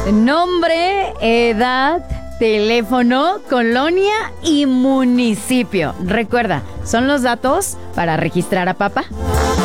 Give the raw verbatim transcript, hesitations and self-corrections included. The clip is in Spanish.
Nombre, edad, teléfono, colonia y municipio. Recuerda, son los datos para registrar a papá.